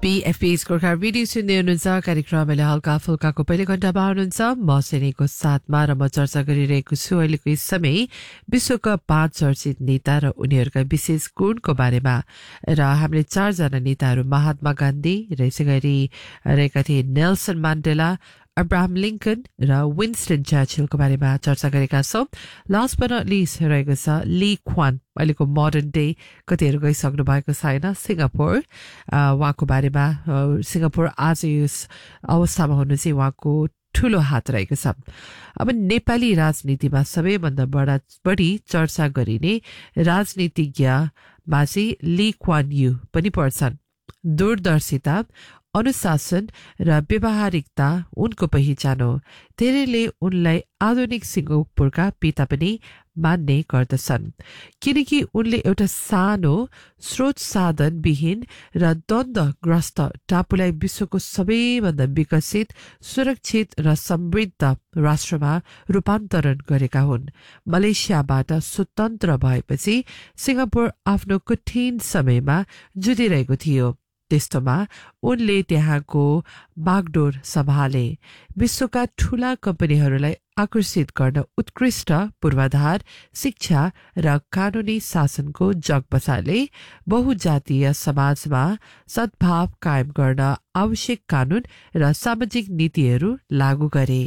BFP's Gorkha radio सुन्दै हुनुहुन्छ कार्यक्रमले हल्का फुल्काको पहिलो घण्टामा हुनुहुन्छ म सेनेको साथमा र म चर्चा गरिरहेको छु अहिलेको यस समय विश्वका 5 चर्चित नेता र उनीहरूका विशेष गुणको बारेमा र हामीले 4 जना नेताहरू महात्मा गान्धी र यसैगरी रहेका थिए नेल्सन मण्डेला अब्राहम लिंकन र विन्स्टन चर्चिलको बारेमा चर्चा गरेका छौं लास्ट बट नट लिस्ट रहेको छ ली क्वान अहिलेको मोडर्न डे कतिहरू गइसक्नु भएको छैन सिंगापुर उहाँको बारेमा सिंगापुर आज यस अवस्थामा हुनु चाहिँ उहाँको ठूलो हात रहेको छ अब नेपाली राजनीतिमा सबैभन्दा बढी चर्चा गरिने राजनीतिज्ञमा चाहिँ ली क्वान यू पनि पर्छन् दूरदर्शिता अनुशासन र व्यवहारिकता उनको पहिचान हो धेरैले उनलाई आधुनिक सिंगापुरका पिता पनि मान्ने गर्दछन् किनकि उनले एउटा सानो स्रोत साधन विहीन र द्वन्द्वग्रस्त टापुलाई विश्वको सबैभन्दा विकसित सुरक्षित र समृद्ध राष्ट्रमा रूपान्तरण गरेका हुन् मलेसियाबाट स्वतन्त्र भएपछि सिंगापुर आफ्नो कठिन समयमा जुधिरहेको थियो त्यस्तोमा उनले त्यहाँको बागडोर सम्हाले विश्वका ठूला कम्पनीहरूलाई आकर्षित गर्न उत्कृष्ट पूर्वाधार शिक्षा र कानूनी शासनको जग बसाले बहुजातीय समाजमा सद्भाव कायम गर्न आवश्यक कानून र सामाजिक नीतिहरू लागू गरे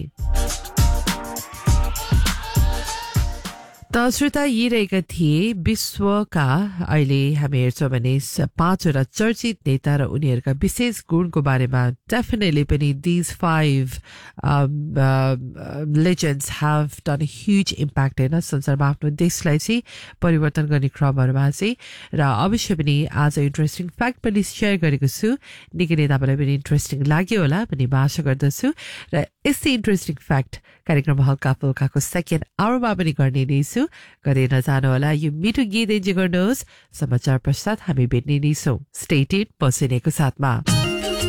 श्रोता यी रहेका थिए विश्वका अहिले हामी हेर्छौँ भने 5 वटा चर्चित नेता र उनीहरूका विशेष गुणको बारेमा डेफिनेटली पनि these 5 legends have done a huge impact हैन संसारमा आफ्नो देशलाई चाहिँ परिवर्तन गर्ने क्रमहरुमा चाहिँ र अवश्य पनि आज इन्ट्रेस्टिङ फ्याक्ट पनि शेयर गरेको छु निकै नै तपाईलाई पनि इन्ट्रेस्टिङ लाग्यो होला भन्ने आशा गर्दछु र यस्तै इन्ट्रेस्टिङ फ्याक्ट कार्यक्रम हल्का फुल्काको सेकेन्ड आवरमा पनि गर्ने नै छु गरे नजानु होला यो मिठो गीत एन्जोय गर्नुहोस् समाचार पश्चात हामी भेट्ने नै छौं स्टे ट्युन्ड पसेनेको साथमा